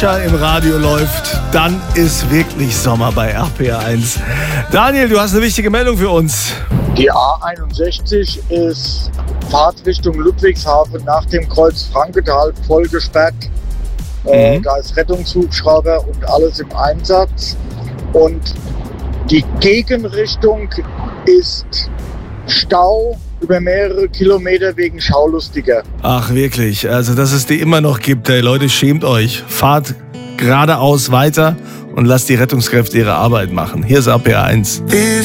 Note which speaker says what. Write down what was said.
Speaker 1: im Radio läuft, dann ist wirklich Sommer bei RPR1. Daniel, du hast eine wichtige Meldung für uns.
Speaker 2: Die A61 ist Fahrtrichtung Ludwigshafen nach dem Kreuz Frankenthal voll gesperrt. Da ist Rettungshubschrauber und alles im Einsatz. Und die Gegenrichtung ist Stau über mehrere Kilometer wegen Schaulustiger.
Speaker 1: Ach wirklich, also dass es die immer noch gibt. Ey, Leute, schämt euch. Fahrt geradeaus weiter und lasst die Rettungskräfte ihre Arbeit machen. Hier ist RPR1.